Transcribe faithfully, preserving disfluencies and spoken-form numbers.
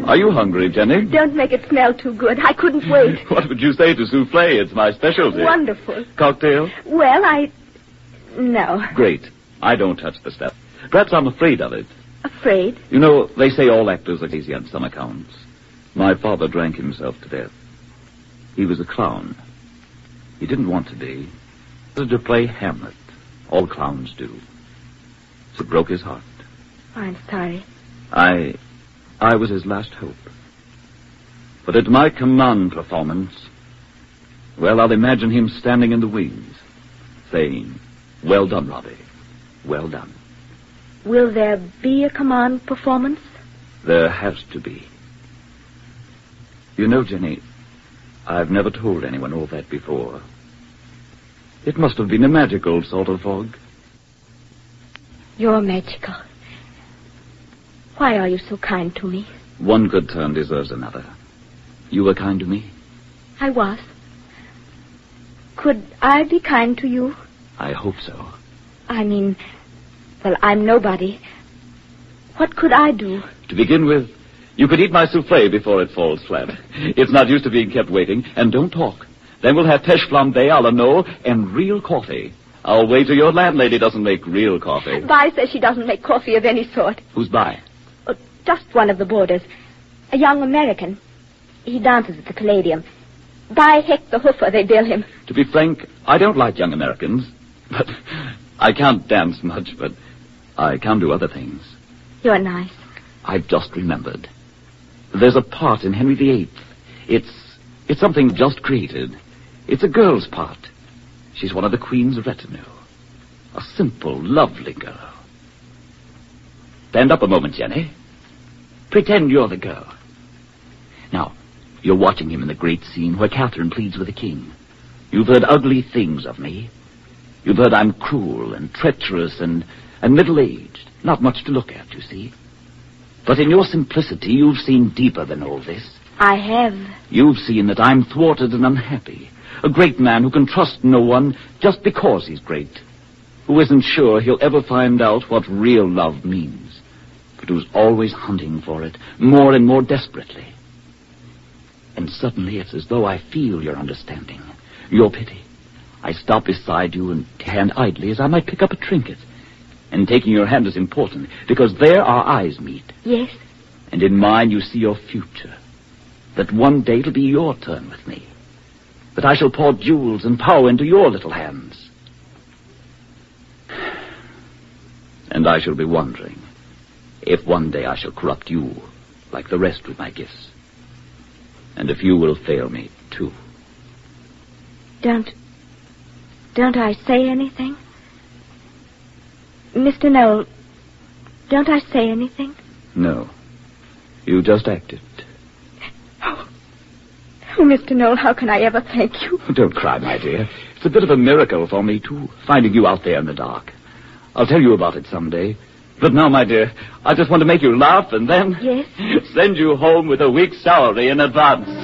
Are you hungry, Jenny? Don't make it smell too good. I couldn't wait. What would you say to souffle? It's my specialty. Wonderful. Cocktail? Well, I... No. Great. I don't touch the stuff. Perhaps I'm afraid of it. Afraid? You know, they say all actors are lazy on some accounts. My father drank himself to death. He was a clown. He didn't want to be. He wanted to play Hamlet. All clowns do. So it broke his heart. I'm sorry. I... I was his last hope. But at my command performance, well, I'll imagine him standing in the wings, saying, "Well done, Robbie. Well done." Will there be a command performance? There has to be. You know, Jenny, I've never told anyone all that before. It must have been a magical sort of fog. You're magical. Why are you so kind to me? One good turn deserves another. You were kind to me? I was. Could I be kind to you? I hope so. I mean, well, I'm nobody. What could I do? To begin with, you could eat my souffle before it falls flat. It's not used to being kept waiting. And don't talk. Then we'll have pêche flambée à la noix and real coffee. I'll wager your landlady doesn't make real coffee. Vi says she doesn't make coffee of any sort. Who's by? Oh, just one of the boarders. A young American. He dances at the Palladium. By heck the hoofer, they bill him. To be frank, I don't like young Americans. But I can't dance much, but I can do other things. You're nice. I've just remembered. There's a part in Henry the Eighth. It's, it's something just created. It's a girl's part. She's one of the Queen's retinue. A simple, lovely girl. Stand up a moment, Jenny. Pretend you're the girl. Now, you're watching him in the great scene where Catherine pleads with the king. You've heard ugly things of me. You've heard I'm cruel and treacherous and, and middle-aged. Not much to look at, you see. But in your simplicity, you've seen deeper than all this. I have. You've seen that I'm thwarted and unhappy. A great man who can trust no one just because he's great. Who isn't sure he'll ever find out what real love means. But who's always hunting for it, more and more desperately. And suddenly it's as though I feel your understanding, your pity. I stop beside you and hand idly as I might pick up a trinket. And taking your hand is important, because there our eyes meet. Yes. And in mine you see your future. That one day it'll be your turn with me. That I shall pour jewels and power into your little hands. And I shall be wondering if one day I shall corrupt you like the rest with my gifts. And if you will fail me, too. Don't... Don't I say anything? Mister Knoll, don't I say anything? No. You just acted. Oh. Oh, Mister Knoll, how can I ever thank you? Don't cry, my dear. It's a bit of a miracle for me, too, finding you out there in the dark. I'll tell you about it someday. But now, my dear, I just want to make you laugh and then... Yes? Send you home with a week's salary in advance.